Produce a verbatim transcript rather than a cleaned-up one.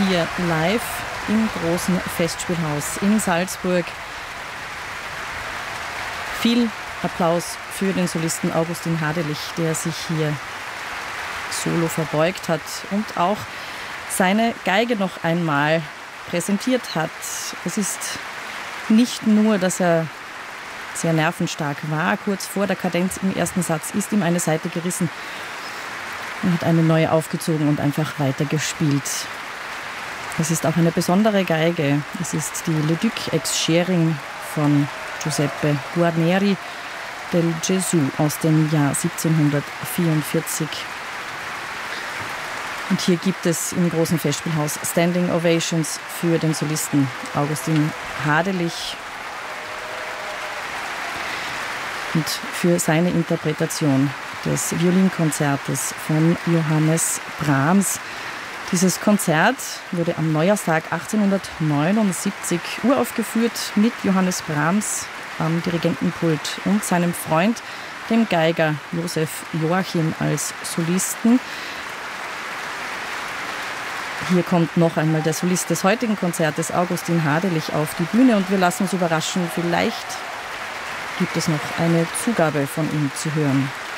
hier live im großen Festspielhaus in Salzburg. Viel Applaus für den Solisten Augustin Hadelich, der sich hier solo verbeugt hat und auch seine Geige noch einmal präsentiert hat. Es ist nicht nur, dass er sehr nervenstark war. Kurz vor der Kadenz im ersten Satz ist ihm eine Seite gerissen. Er hat eine neue aufgezogen und einfach weitergespielt. Es ist auch eine besondere Geige. Es ist die Le Duc ex Schering von Giuseppe Guarneri del Gesù aus dem Jahr siebzehnhundertvierundvierzig. Und hier gibt es im großen Festspielhaus Standing Ovations für den Solisten Augustin Hadelich und für seine Interpretation des Violinkonzertes von Johannes Brahms. Dieses Konzert wurde am Neujahrstag achtzehnhundertneunundsiebzig uraufgeführt mit Johannes Brahms am Dirigentenpult und seinem Freund, dem Geiger Josef Joachim, als Solisten. Hier kommt noch einmal der Solist des heutigen Konzertes, Augustin Hadelich, auf die Bühne und wir lassen uns überraschen, vielleicht gibt es noch eine Zugabe von ihm zu hören.